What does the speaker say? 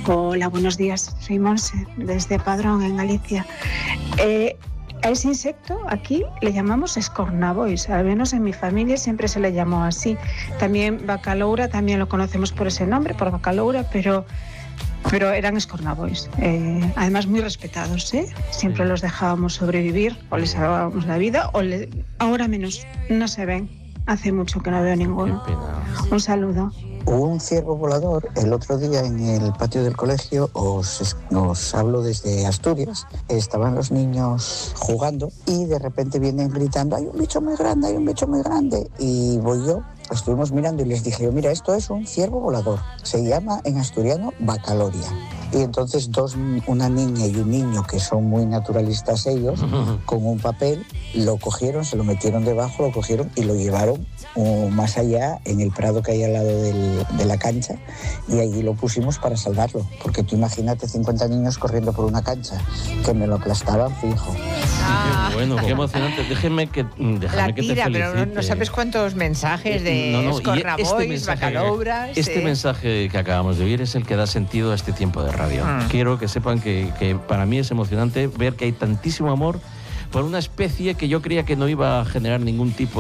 Hola, buenos días. Soy Monse, desde Padrón, en Galicia. A ese insecto aquí le llamamos escornabois, al menos en mi familia siempre se le llamó así. También bacaloura, también lo conocemos por ese nombre, por bacaloura, pero eran escornabois. Además muy respetados, siempre los dejábamos sobrevivir, o les salvábamos la vida, ahora menos, no se ven. Hace mucho que no veo ninguno. Un saludo. Hubo un ciervo volador el otro día en el patio del colegio, os hablo desde Asturias. Estaban los niños jugando y de repente vienen gritando: hay un bicho muy grande, hay un bicho muy grande. Y voy yo, estuvimos mirando y les dije: mira, esto es un ciervo volador, se llama en asturiano bacaloria. Y entonces una niña y un niño, que son muy naturalistas ellos, con un papel lo cogieron, se lo metieron debajo, lo cogieron y lo llevaron más allá, en el prado que hay al lado de la cancha, y allí lo pusimos para salvarlo, porque tú imagínate 50 niños corriendo por una cancha, que me lo aplastaban fijo. Qué bueno, qué emocionante. Déjame que te felicite. Pero no sabes cuántos mensajes de escornabois, bacalouras. Este mensaje que acabamos de oír es el que da sentido a este tiempo de radio. Quiero que sepan que para mí es emocionante ver que hay tantísimo amor por una especie que yo creía que no iba a generar ningún tipo